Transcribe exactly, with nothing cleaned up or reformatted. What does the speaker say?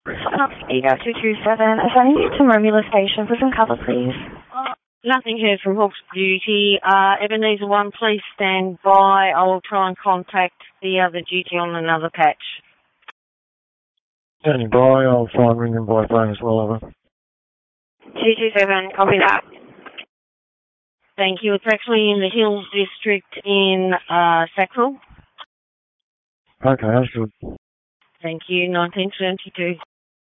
Ego two two seven, assigning you to Romula Station for some cover, please. Uh, nothing here from Hawke's Duty. Uh, Ebenezer one, please stand by. I will try and contact the other duty on another patch. Standing by, I'll try and ring them by phone as well, over. two two seven, copy that. Thank you. It's actually in the Hills District in uh, Sackville. Okay, that's good. Thank you. nineteen seventy-two.